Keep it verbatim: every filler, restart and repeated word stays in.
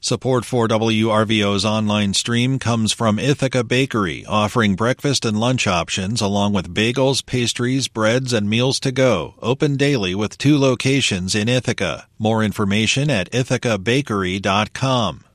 Support for W R V O's online stream comes from Ithaca Bakery, offering breakfast and lunch options along with bagels, pastries, breads, and meals to go. Open daily with two locations in Ithaca. More information at ithaca bakery dot com.